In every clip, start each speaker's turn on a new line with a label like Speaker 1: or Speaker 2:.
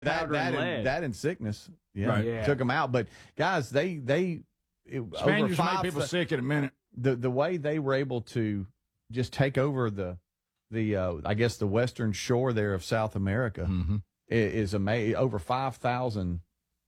Speaker 1: that and sickness. Yeah,
Speaker 2: Right. Yeah.
Speaker 1: Took them out. But guys,
Speaker 3: Spaniards make people sick in a minute.
Speaker 1: The way they were able to just take over the I guess the western shore there of South America is amazing. Over 5,000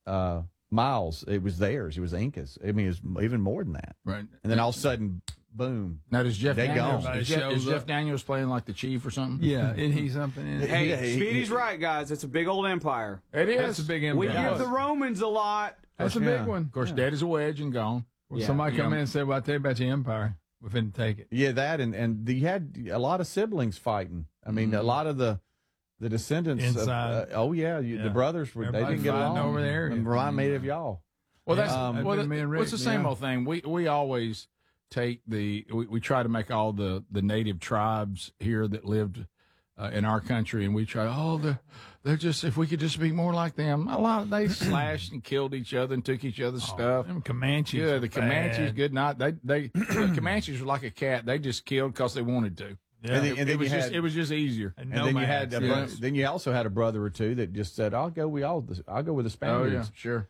Speaker 1: miles. It was theirs. It was Incas. I mean, it was even more than that.
Speaker 3: Right.
Speaker 1: And then all of a sudden, boom.
Speaker 3: Now, does Jeff
Speaker 1: They
Speaker 3: Daniels,
Speaker 1: gone.
Speaker 3: is Jeff Daniels playing like the chief or something?
Speaker 2: Yeah, isn't he something? In it?
Speaker 4: Hey, Speedy's right, guys. It's a big old empire.
Speaker 3: It is.
Speaker 2: That's a big empire.
Speaker 4: We give the Romans a lot.
Speaker 2: That's a big one.
Speaker 3: Of course, dead as a wedge and gone.
Speaker 2: Well, somebody come in and said, "Well, I tell you about your empire. We finna take it."
Speaker 1: Yeah, that and you had a lot of siblings fighting. I mean, a lot of the descendants.
Speaker 2: Inside.
Speaker 1: The brothers were. They
Speaker 2: Everybody
Speaker 1: didn't get
Speaker 2: fighting
Speaker 1: along
Speaker 2: over there.
Speaker 1: And remind me of y'all.
Speaker 3: Well, that's
Speaker 2: me and Rick,
Speaker 3: what's the same old thing. We always take we try to make all the native tribes here that lived in our country, and we try. They're just, if we could just be more like them. A lot they slashed and killed each other and took each other's stuff.
Speaker 2: Them Comanches.
Speaker 3: Yeah, the Comanches, good night. The Comanches were like a cat. They just killed because they wanted to.
Speaker 2: Yeah.
Speaker 3: It was just easier.
Speaker 1: And then you had then you also had a brother or two that just said, "I'll go with the Spaniards."
Speaker 3: Oh yeah, sure.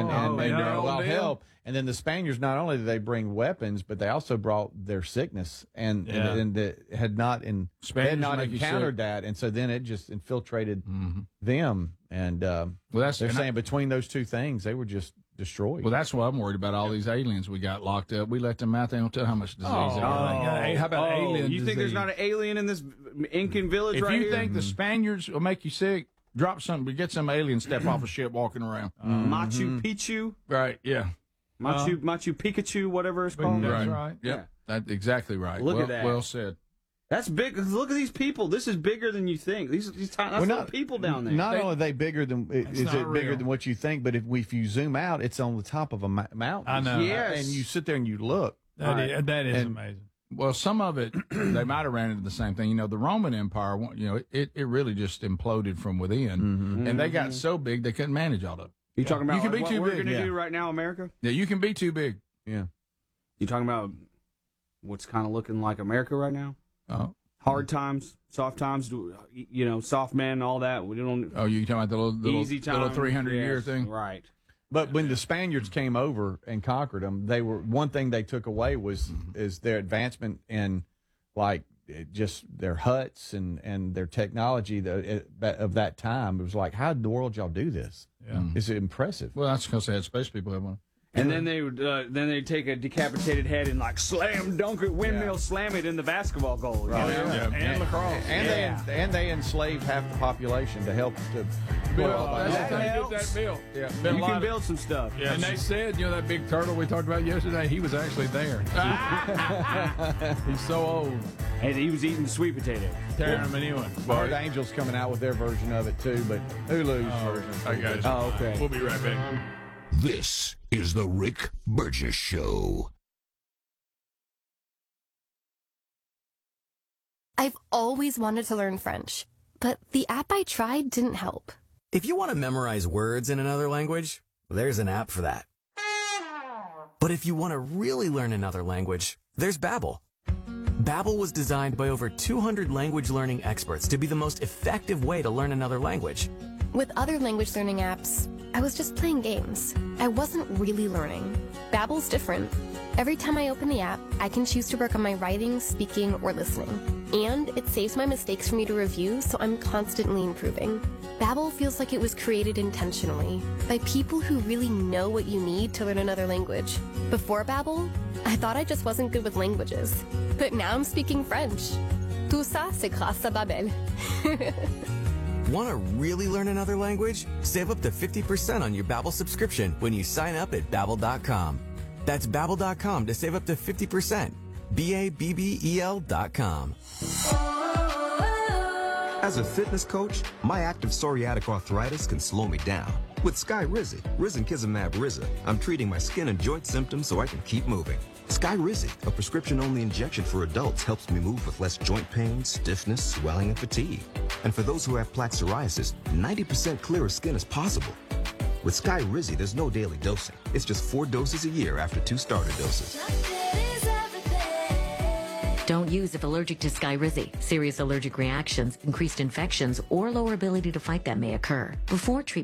Speaker 1: I'll help. And then the Spaniards, not only did they bring weapons, but they also brought their sickness and had not encountered that, and so then it just infiltrated them. And they're saying between those two things, they were just destroyed.
Speaker 3: Well, that's why I'm worried about all these aliens we got locked up. We let them out. They don't tell how much disease they got.
Speaker 2: How about alien
Speaker 4: You think there's not an alien in this Incan village
Speaker 3: If
Speaker 4: right
Speaker 3: you
Speaker 4: here?
Speaker 3: think the Spaniards will make you sick, drop something. We get some alien step off a ship walking around.
Speaker 4: Machu Picchu?
Speaker 3: Right, yeah.
Speaker 4: Machu Pikachu, whatever it's called.
Speaker 2: That's right.
Speaker 3: Yep. That's exactly right.
Speaker 4: Look at that.
Speaker 3: Well said.
Speaker 4: That's big. Look at these people. This is bigger than you think. That's a lot of people down there.
Speaker 1: Not only are they bigger than bigger than what you think, but if you zoom out, it's on the top of a mountain.
Speaker 2: I know.
Speaker 4: Yes.
Speaker 1: And you sit there and you look.
Speaker 2: That is amazing.
Speaker 3: Well, some of it, they might have ran into the same thing. The Roman Empire, it really just imploded from within. And they got so big, they couldn't manage all of it.
Speaker 4: You talking about
Speaker 3: You can be
Speaker 4: what
Speaker 3: too
Speaker 4: we're
Speaker 3: big,
Speaker 4: going to do right now, America?
Speaker 3: Yeah, you can be too big.
Speaker 1: Yeah.
Speaker 4: You talking about what's kind of looking like America right now?
Speaker 3: Oh.
Speaker 4: Hard times, soft times, soft men, all that. We don't.
Speaker 3: Oh, you talking about the little
Speaker 4: easy time,
Speaker 3: little 300-year thing?
Speaker 4: Right.
Speaker 1: But when the Spaniards came over and conquered them, one thing they took away is their advancement in just their huts and their technology of that time. It was like, how in the world y'all do this?
Speaker 2: Yeah.
Speaker 1: It's impressive.
Speaker 3: Well, that's because they had space people have one.
Speaker 4: And then they would take a decapitated head and slam dunk it, windmill slam it in the basketball goal.
Speaker 2: And lacrosse.
Speaker 1: And they enslaved half the population to help to
Speaker 2: that bill.
Speaker 3: Yeah.
Speaker 4: You can build some stuff.
Speaker 2: And they said, that big turtle we talked about yesterday, he was actually there. He's so old.
Speaker 4: And he was eating the sweet potato.
Speaker 2: Tearing them anyway.
Speaker 1: I heard Angel's coming out with their version of it too, but Hulu's version.
Speaker 2: I got you.
Speaker 4: Oh, okay.
Speaker 2: We'll be right back.
Speaker 5: This is the Rick Burgess Show.
Speaker 6: I've always wanted to learn French, but the app I tried didn't help.
Speaker 7: If you want to memorize words in another language, there's an app for that. But if you want to really learn another language, there's Babbel. Babbel was designed by over 200 language learning experts to be the most effective way to learn another language.
Speaker 6: With other language learning apps, I was just playing games. I wasn't really learning. Babbel's different. Every time I open the app, I can choose to work on my writing, speaking, or listening. And it saves my mistakes for me to review, so I'm constantly improving. Babbel feels like it was created intentionally by people who really know what you need to learn another language. Before Babbel, I thought I just wasn't good with languages. But now I'm speaking French. Tout ça, c'est grâce à Babbel.
Speaker 7: Want to really learn another language? Save up to 50% on your Babbel subscription when you sign up at Babbel.com. That's Babbel.com to save up to 50%. Babbel.com.
Speaker 8: As a fitness coach, my active psoriatic arthritis can slow me down. With Skyrizi, risankizumab Riza, I'm treating my skin and joint symptoms so I can keep moving. Skyrizi, a prescription-only injection for adults, helps me move with less joint pain, stiffness, swelling, and fatigue. And for those who have plaque psoriasis, 90% clearer skin is possible. With Skyrizi, there's no daily dosing. It's just 4 doses a year after 2 starter doses.
Speaker 9: Don't use if allergic to Skyrizi. Serious allergic reactions, increased infections, or lower ability to fight them may occur. Before treatment,